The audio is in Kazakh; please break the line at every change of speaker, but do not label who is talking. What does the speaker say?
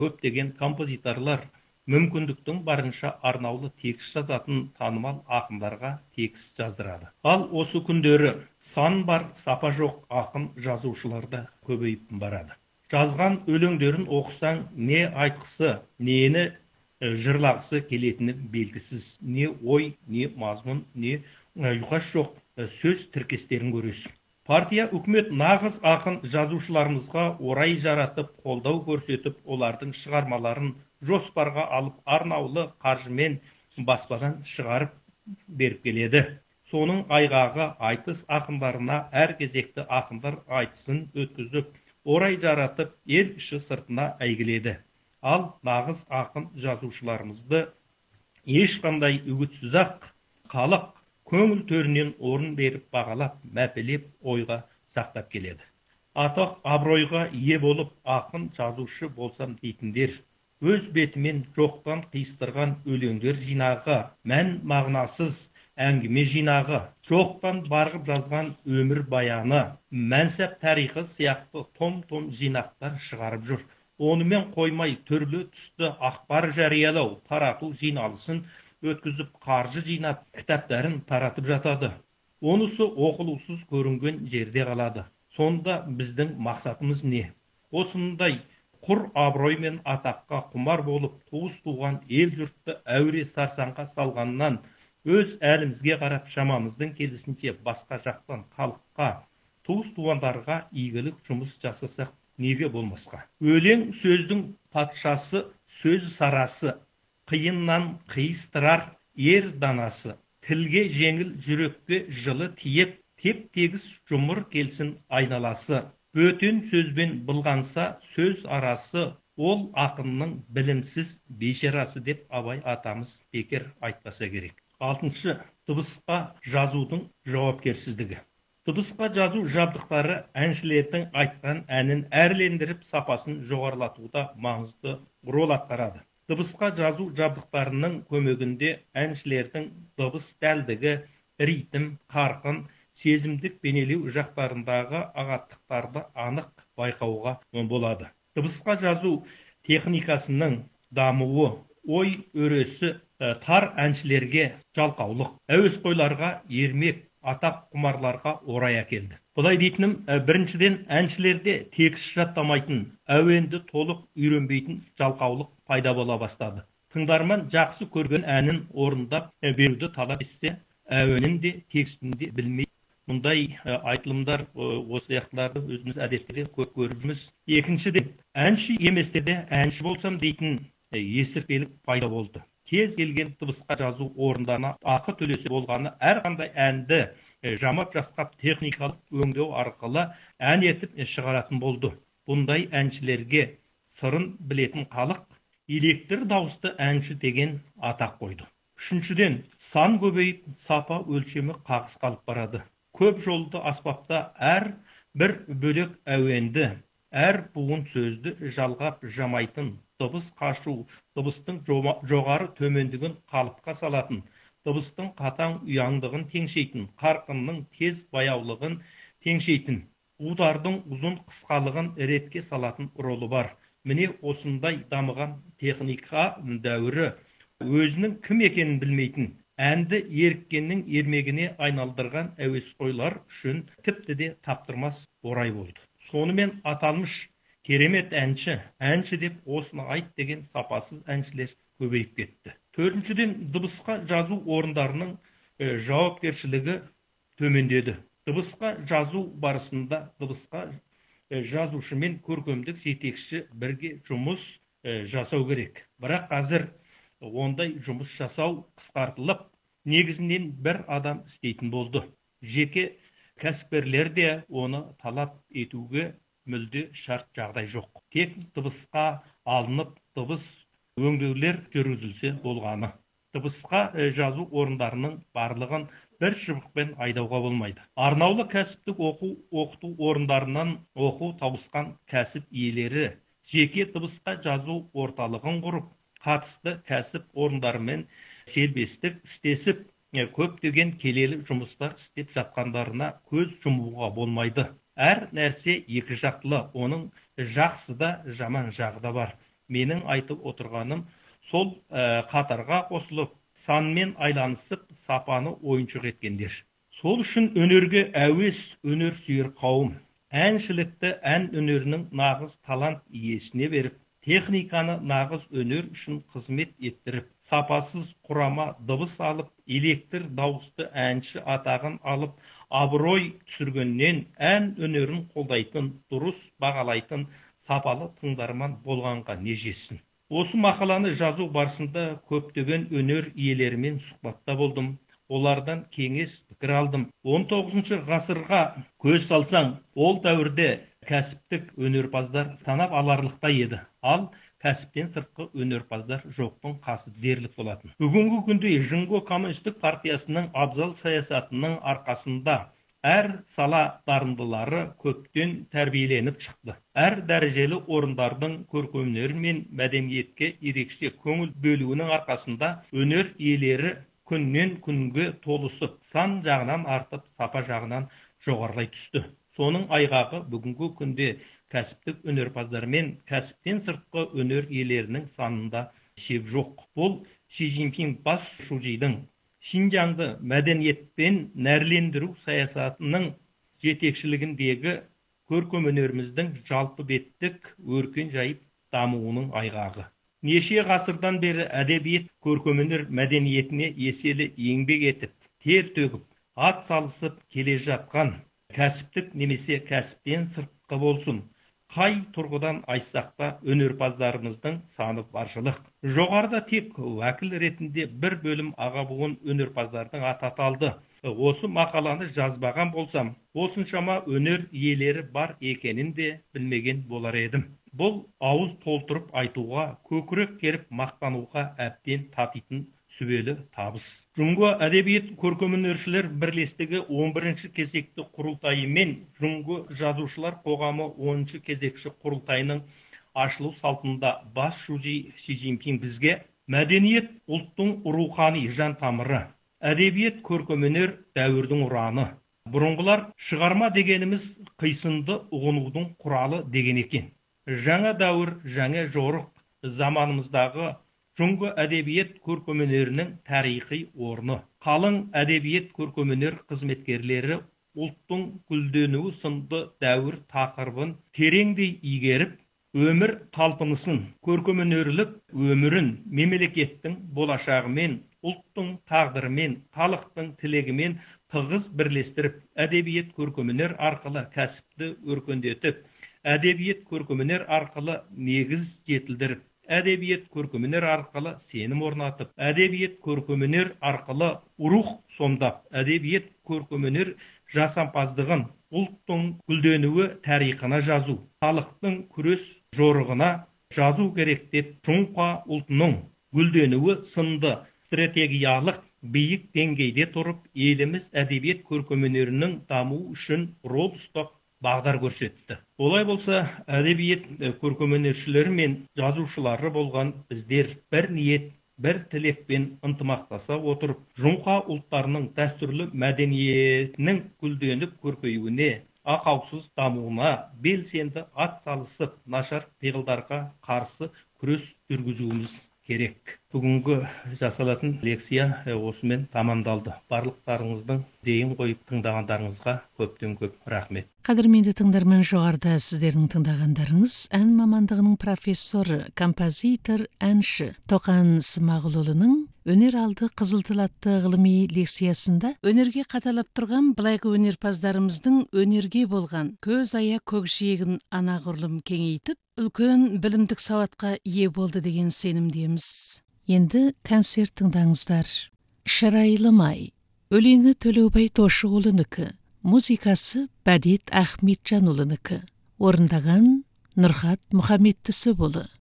көптеген композиторлар мүмкіндіктің барынша арнаулы текст жазатын танымал ақындарға текст жаздырады. Ал осы күндері сан бар, сапа жоқ ақын жазушыларда көбейіп барады. Жазған өлеңдерін оқысаң, не айтқысы, нені жырлағысы келетіні белгісіз. Не ой, не мазмұн, не ұйқас жоқ сөз тіркестерін көресің. Партия үкімет нағыз ақын жазушыларымызға орай жаратып, қолдау көрсетіп, олардың шығармаларын жоспарға алып, арнаулы қаржымен баспадан шығарып беріп келеді. Соның айғағы айтыс ақындарына әр кезекті ақындар айтысын өткізіп, орай жаратып, ел іші сыртына әйгіледі. Ал нағыз ақын жазушыларымызды ешқандай үгітсіз-ақ халық көңіл төрінен орын беріп бағалап, мәпелеп ойға сақтап келеді. Атақ абыройға ие болып, ақын жазушы болсам дейтіндер, өз бетімен жоқтан қиыстырған өлеңдер жинағы, мән мағынасыз әңгіме жинағы, жоқтан барғып жазған өмір баяны, мәнсәп тарихы сияқты том-том жинақтар шығарып жүр. Онымен қоймай түрлі түсті ақпар жариялау, тарату жиналысын өткізіп, қаржы жинап, кітаптарын таратып жатады. Онысы оқылусыз көрінген жерде қалады. Сонда біздің мақсатымыз не? Осындай құр абырой мен атаққа құмар болып, туыс туған ел жұртты әуре сарсаңға салғаннан, өз әлімізге қарап шамамыздың келісінше басқа жақтан халыққа, туыс туғандарға игілік жұмыс жасасақ неге болмасқа? Өлең сөздің патшасы, сөз сарасы, қиыннан қиыстырар ер данасы, тілге жеңіл, жүрекке жылы тиеп, теп-тегіс жұмыр келсін айналасы. Бөтен сөзбен былғанса сөз арасы, ол ақынның білімсіз бейшарасы деп Абай атамыз бекер айтпаса керек. 6. Дыбысқа жазудың жауапкершілігі. Дыбысқа жазу жабдықтары әншілердің айтқан әнін әрлендіріп, сапасын жоғарылатуда маңызды рөл атқарады. Дыбысқа жазу жабдықтарының көмегінде әншілердің дыбыс дәлдігі, ритм, қарқын, сезімдік бейнелеу жақтарындағы ағаттықтарды анық байқауға болады. Дыбысқа жазу техникасының дамуы, ой өресі тар әншілерге жалқаулық, әуесқойларға ермек, атақ құмарларға орай әкелді. Бұлай дейтінім, біріншіден әншілерде текст жаттамайтын, әуенді толық үйренбейтін жалқаулық пайда бола бастады. Тыңдарман жақсы көрген әнін орындап беруді талап етсе, әуенін де текстін де білмейді. Мұндай айтылымдар осы яқтыларды өзіміз әдетте көп көріміз. Екіншіден, әнші еместерде әнші болсам дейтін есіркелік пайда болды. Кез келген дыбысқа жазу орындарына ақы төлесе болғаны, әрқандай әнді жамап жасқап техникалық өңдеу арқылы ән етіп шығаратын болды. Бұндай әншілерге сырын білетін халық электр дауысты әнші деген атақ қойды. Үшіншіден, сан көбейіп, сапа өлшемі қағыс қалып барады. Көп жолды аспапта әр бір бөлек әуенді, әр буын сөзді жалғап жамайтын, дыбыс қашу, дыбыстың жоғары төмендігін қалыпқа салатын, дыбыстың қатаң ұяңдығын теңшейтін, қарқынның тез баяулығын теңшейтін, удардың ұзын қысқалығын ретке салатын ролы бар. Міне осындай дамыған техника дәуірі өзінің кім екенін білмейтін, әнді еріккеннің ермегіне айналдырған әуесқойлар үшін тіпті де таптырмас орай болды. Сонымен аталмыш керемет әнші деп осыны айт деген сапасыз әншілер көбейіп кетті. Төртіншіден, дыбысқа жазу орындарының жауапкершілігі төмендеді. Дыбысқа жазу барысында дыбысқа жазушы мен көркемдік жетекші бірге жұмыс жасау керек. Бірақ қазір ондай жұмыс жасау қысқартылып, негізінен бір адам істейтін болды. Жеке кәсіпкерлер де оны талап етуге мүлде шарт жағдай жоқ. Тек дыбысқа алынып, дыбыс өңдеулер жүргізілсе болғаны. Дыбысқа жазу орындарының барлығын бір шыбықпен айдауға болмайды. Арнаулы кәсіптік оқыту орындарынан оқу тауысқан кәсіп иелері жеке дыбысқа жазу орталығын құрып, қатысты кәсіп орындарымен селбестік істесіп, көптеген келелі жұмыстар істеп жатқандарына көз жұмуға болмайды. Әр нәрсе екі жақтылы, оның жақсы да жаман жағы да бар. менің айтып отырғаным сол қатарға қосылып, санмен айланысып, сапаны ойыншық еткендер. Сол үшін өнерге әуес, өнер сүйер қауым әншілікті ән өнерінің нағыз талант иесіне беріп, техниканы нағыз өнер үшін қызмет еттіріп, сапасыз құрама дыбыс алып, электр дауысты әнші атағын алып, абырой түсіргеннен ән өнерін қолдайтын, дұрыс бағалайтын, сапалы тыңдарман болғанға не жетсін. Осы мақаланы жазу барысында көптеген өнер иелерімен сұхбатта болдым. Олардан кеңес пікір алдым. 19 ғасырға көз салсаң, ол дәуірде кәсіптік өнерпаздар санап аларлықта еді. Ал кәсіптен сыртқы өнерпаздар жоқтың қасы дерлік болатын. Бүгінгі күнде Жыңго коммунистік партиясының абзал саясатының арқасында әр сала дарындылары көптен тәрбиеленіп шықты. Әр дәрежелі орындардың көркемөнер мен мәдениетке ерекше көңіл бөлуінің арқасында өнер иелері күннен күнге толысып, сан жағынан артып, сапа жағынан жоғарылай түсті. Соның айғағы бүгінгі күнде кәсіптік өнерпаздар мен кәсіптен сыртқы өнер иелерінің санында шек жоқ. Бұл Си Цзиньпин бас шужидің Шинжаңды мәдениетпен нәрлендіру саясатының жетекшілігіндегі көркемөнеріміздің жалпы беттік өркен жайып дамуының айғағы. Неше ғасырдан бері әдебиет көркемөнер мәдениетіне еселі еңбек етіп, тер төгіп, ат салысып келе жатқан кәсіптік немесе кәсіптен сыртқы болсын, қай тұрғыдан айтсақта өнерпаздарымыздың саны баршылық. Жоғарыда тек уәкіл ретінде бір бөлім аға буын өнерпаздардың аты аталды. Осы мақаланы жазбаған болсам, осыншама өнер иелері бар екенін де білмеген болар едім. Бұл ауыз толтырып айтуға, көкірек керіп мақтануға әбден татитын сүбелі табыс. Жыңго әдебиет көркемөнершілер бірлестігі 11-ші кезекті құрылтайы мен Жыңго жазушылар қоғамы 10-ші кезекші құрылтайының ашылу салтында бас шужи Си Цзиньпин бізге мәдениет ұлттың рухани жан тамыры, әдебиет көркемөнер дәуірдің ұраны. Бұрынғылар шығарма дегеніміз қисынды ұғынудың құралы деген екен. Жаңа дәуір, жаңа жорық заманымыздағы Жыңго әдебиет көркемөнерінің тарихи орны. Қалың әдебиет көркемөнер қызметкерлері ұлттың гүлденуі сынды дәуір тақырыбын тереңдей игеріп, өмір талпынысын, көркемөнерлік өмірін мемлекеттің болашағымен, ұлттың тағдырымен, халықтың тілегімен тығыз бірлестіріп, әдебиет көркемөнер арқылы кәсіпті өркендетіп, әдебиет көркемөнер арқылы негіз жетілдіріп, әдебиет көркемөнер арқылы сенім орнатып, әдебиет көркемөнер арқылы рух сомдап, әдебиет көркемөнер жасампаздығын, ұлттың гүлденуі тарихына жазу, халықтың күрес жорығына жазу керек деп, Жоңқа ұлтының гүлденуі сынды стратегиялық биік деңгейде тұрып, еліміз әдебиет көркемөнерінің даму үшін рол ұстап бағдар көрсетті. Олай болса, әдебиет көркемөнершілері мен жазушылары болған біздер бір ниет, бір тілекпен ынтымақтаса отырып, Жоңқа ұлттарының дәстүрлі мәдениетінің гүлденіп көркеюіне, ақаусыз дамуына белсенді ат салысып, нашар пиғылдарға қарсы күрес жүргізуіміз керек. Бүгінгі жасалатын лекция осымен тамамдалды. Барлықтарыңыздың дейін қойып тыңдағандарыңызға көптен көп рахмет.
Қадірменді тыңдарман, жоғарыда сіздердің тыңдағандарыңыз ән мамандығының профессоры, композитор, әнші Тоқан Смағұлұлының өнер алды Қызыл тіл атты ғылыми лекциясында өнерге қаталап тұрған былайғы өнерпаздарымыздың өнерге болған көз аяқ көкжиегін анағұрлым кеңейтіп, үлкен білімдік сауатқа ие болды деген сенімдеміз. Енді концерт тыңдаңыздар. Шырайлымай. Өлеңі Төлеубай Тошыұлынікі, музыкасы Бәдет Ахметжанұлынікі. Орындаған Нұрхат Мұхаммедтісі болы.